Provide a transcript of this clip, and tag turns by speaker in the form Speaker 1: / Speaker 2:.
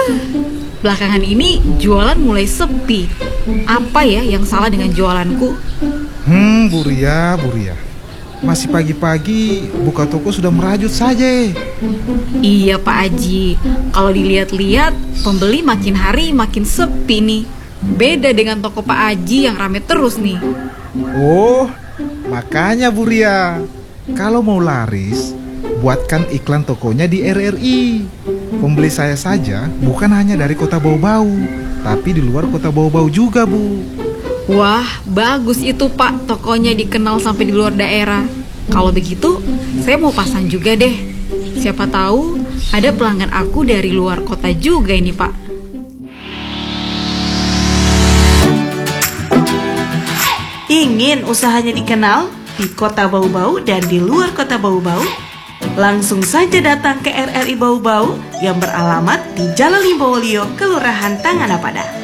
Speaker 1: Belakangan ini jualan mulai sepi. Apa ya yang salah dengan jualanku?
Speaker 2: Bu Ria. Masih pagi-pagi buka toko sudah merajut saja.
Speaker 1: Iya Pak Aji, kalau dilihat-lihat pembeli makin hari makin sepi nih. Beda dengan toko Pak Aji yang rame terus nih.
Speaker 2: Oh, makanya Bu Ria, kalau mau laris, buatkan iklan tokonya di RRI. Pembeli saya saja bukan hanya dari kota Bau-Bau, tapi di luar kota Bau-Bau juga, Bu.
Speaker 1: Wah, bagus itu Pak, tokonya dikenal sampai di luar daerah. Kalau begitu, saya mau pasang juga deh. Siapa tahu ada pelanggan aku dari luar kota juga ini Pak.
Speaker 3: Ingin usahanya dikenal di kota Bau-Bau dan di luar kota Bau-Bau? Langsung saja datang ke RRI Bau-Bau yang beralamat di Jalan Limbowolio, Kelurahan Tanganapada.